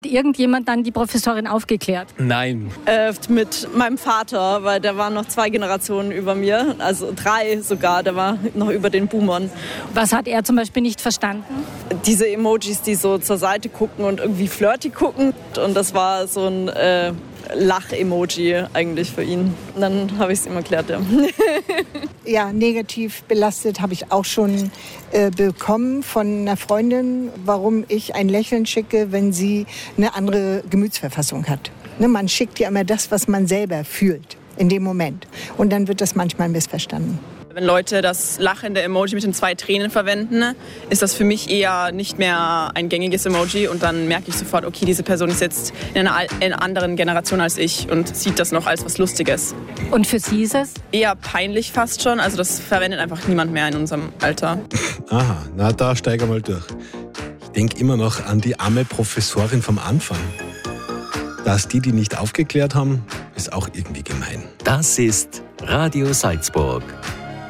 Irgendjemand dann die Professorin aufgeklärt? Nein. Mit meinem Vater, weil der war noch 2 Generationen über mir, also 3 sogar, der war noch über den Boomern. Was hat er zum Beispiel nicht verstanden? Diese Emojis, die so zur Seite gucken und irgendwie flirty gucken. Und das war so ein Lach-Emoji eigentlich für ihn. Und dann habe ich es ihm erklärt, ja. Ja, negativ belastet habe ich auch schon bekommen von einer Freundin, warum ich ein Lächeln schicke, wenn sie eine andere Gemütsverfassung hat. Ne, man schickt ja immer das, was man selber fühlt in dem Moment. Und dann wird das manchmal missverstanden. Wenn Leute das lachende Emoji mit den 2 Tränen verwenden, ist das für mich eher nicht mehr ein gängiges Emoji. Und dann merke ich sofort, okay, diese Person ist jetzt in einer anderen Generation als ich und sieht das noch als was Lustiges. Und für Sie ist es? Eher peinlich fast schon. Also das verwendet einfach niemand mehr in unserem Alter. Aha, na da steig mal durch. Ich denke immer noch an die arme Professorin vom Anfang. Dass die nicht aufgeklärt haben, ist auch irgendwie gemein. Das ist Radio Salzburg.